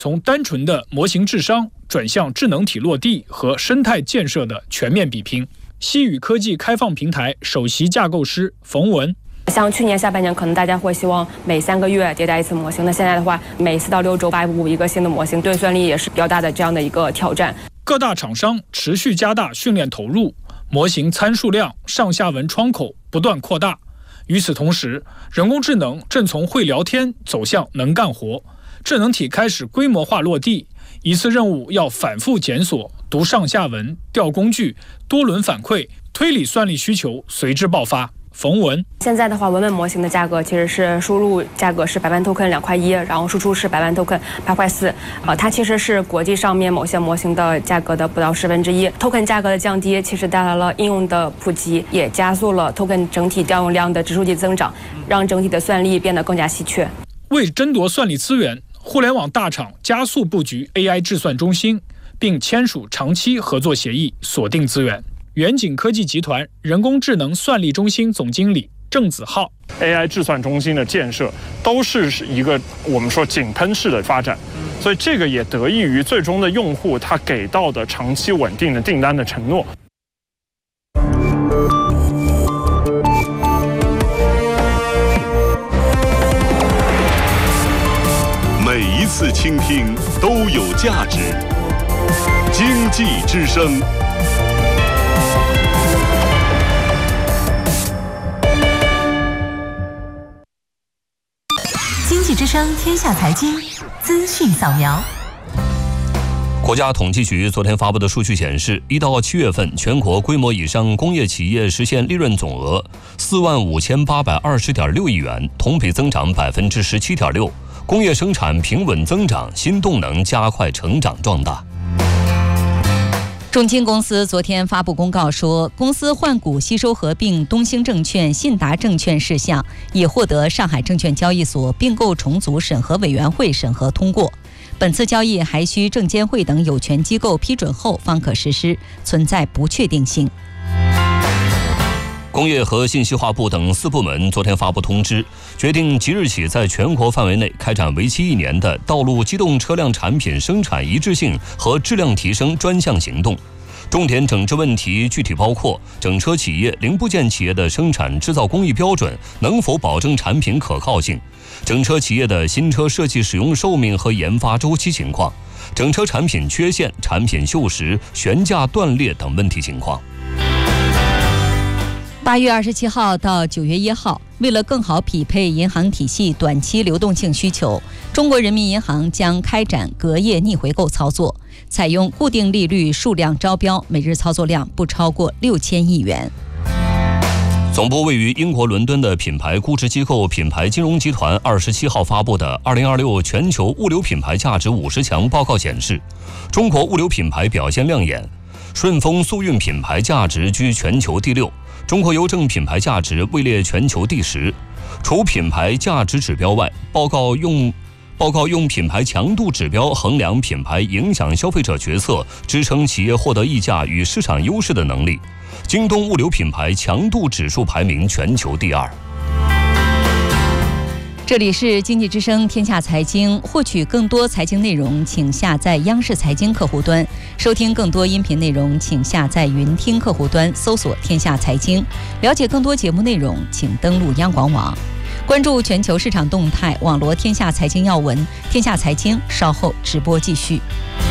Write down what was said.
从单纯的模型智商转向智能体落地和生态建设的全面比拼。西宇科技开放平台首席架构师冯文。 像去年下半年，可能大家会希望每3个月迭代一次模型，那现在的话，每4到6周发布一个新的模型，对算力也是比较大的这样的一个挑战。 各大厂商持续加大训练投入，模型参数量、上下文窗口不断扩大。与此同时，人工智能正从会聊天走向能干活，智能体开始规模化落地，一次任务要反复检索、读上下文、调工具、多轮反馈，推理算力需求随之爆发。冯文， 现在的话，文本模型的价格其实是输入价格是100万 token2块1，然后输出是100万 token8块4，它其实是国际上面某些模型的价格的不到1/10。token 价格的降低，其实带来了应用的普及，也加速了 token 整体调用量的指数级增长，让整体的算力变得更加稀缺。 为争夺算力资源，互联网大厂加速布局 AI 智算中心，并签署长期合作协议，锁定资源。远景科技集团人工智能算力中心总经理郑子浩 ：AI 智算中心的建设都是一个我们说井喷式的发展，所以这个也得益于最终的用户他给到的长期稳定的订单的承诺。 每一次倾听都有价值。经济之声。 经济之声天下财经资讯扫描。 国家统计局昨天发布的数据显示，1到7月份全国规模以上工业企业实现利润总额45820.6亿元，同比增长17.6%，工业生产平稳增长，新动能加快成长壮大。 中金公司昨天发布公告说，公司换股吸收合并东兴证券、信达证券事项已获得上海证券交易所并购重组审核委员会审核通过。本次交易还需证监会等有权机构批准后方可实施，存在不确定性。 工业和信息化部等4部门昨天发布通知，决定即日起在全国范围内开展为期1年的道路机动车辆产品生产一致性和质量提升专项行动。重点整治问题具体包括整车企业、零部件企业的生产制造工艺标准能否保证产品可靠性，整车企业的新车设计使用寿命和研发周期情况，整车产品缺陷、产品锈蚀、悬架断裂等问题情况。 8月27号到9月1号，为了更好匹配银行体系短期流动性需求，中国人民银行将开展隔夜逆回购操作，采用固定利率数量招标，每日操作量不超过6000亿元。 总部位于英国伦敦的品牌估值机构品牌金融集团27号发布的2026全球物流品牌价值50强报告显示，中国物流品牌表现亮眼，顺丰速运品牌价值居全球第6，中国邮政品牌价值位列全球第10。除品牌价值指标外，报告用品牌强度指标衡量品牌影响消费者决策，支撑企业获得溢价与市场优势的能力。京东物流品牌强度指数排名全球第2。 这里是经济之声天下财经，获取更多财经内容请下载央视财经客户端，收听更多音频内容请下载云听客户端搜索天下财经，了解更多节目内容请登录央广网，关注全球市场动态，网罗天下财经要闻。天下财经稍后直播继续。